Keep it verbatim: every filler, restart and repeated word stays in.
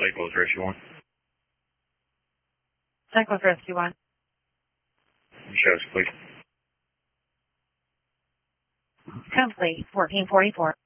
Cycles Rescue one. Cycles Rescue one. Shows, please. Complete. fourteen forty-four.